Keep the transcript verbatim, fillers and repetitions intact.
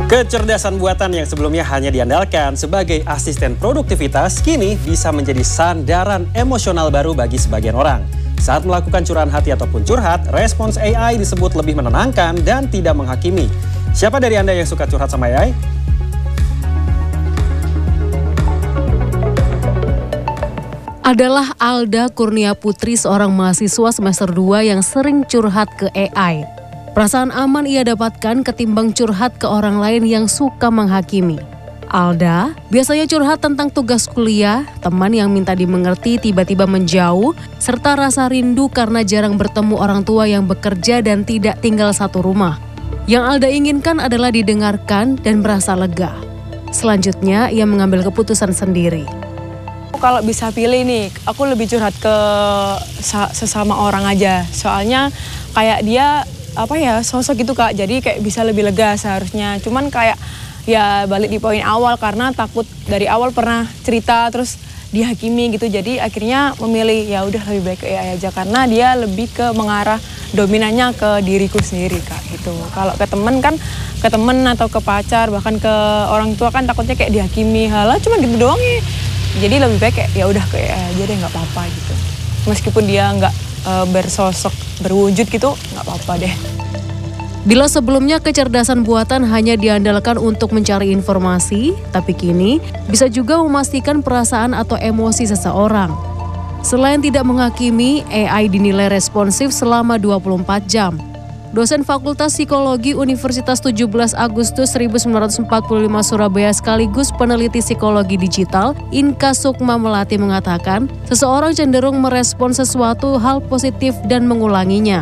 Kecerdasan buatan yang sebelumnya hanya diandalkan sebagai asisten produktivitas, kini bisa menjadi sandaran emosional baru bagi sebagian orang. Saat melakukan curahan hati ataupun curhat, respons A I disebut lebih menenangkan dan tidak menghakimi. Siapa dari Anda yang suka curhat sama A I? Adalah Alda Kurnia Putri, seorang mahasiswa semester dua yang sering curhat ke A I. Perasaan aman ia dapatkan ketimbang curhat ke orang lain yang suka menghakimi. Alda biasanya curhat tentang tugas kuliah, teman yang minta dimengerti tiba-tiba menjauh, serta rasa rindu karena jarang bertemu orang tua yang bekerja dan tidak tinggal satu rumah. Yang Alda inginkan adalah didengarkan dan merasa lega. Selanjutnya ia mengambil keputusan sendiri. Kalau bisa pilih nih, aku lebih curhat ke sesama orang aja. Soalnya kayak dia apa ya sosok gitu Kak, jadi kayak bisa lebih lega seharusnya. Cuman kayak ya balik di poin awal karena takut dari awal pernah cerita terus dihakimi gitu. Jadi akhirnya memilih ya udah lebih baik ke A I aja karena dia lebih ke mengarah dominannya ke diriku sendiri Kak gitu. Kalau ke temen kan ke temen atau ke pacar bahkan ke orang tua kan takutnya kayak dihakimi, halah cuma gitu doang ya. Jadi lebih baik kayak ya udah ke A I aja deh, nggak apa-apa gitu. Meskipun dia nggak e, bersosok berwujud gitu, nggak apa-apa deh. Bila sebelumnya kecerdasan buatan hanya diandalkan untuk mencari informasi, tapi kini bisa juga memastikan perasaan atau emosi seseorang. Selain tidak menghakimi, A I dinilai responsif selama dua puluh empat jam. Dosen Fakultas Psikologi Universitas tujuh belas Agustus seribu sembilan ratus empat puluh lima Surabaya sekaligus peneliti psikologi digital, Inka Sukma Melati mengatakan, seseorang cenderung merespon sesuatu hal positif dan mengulanginya.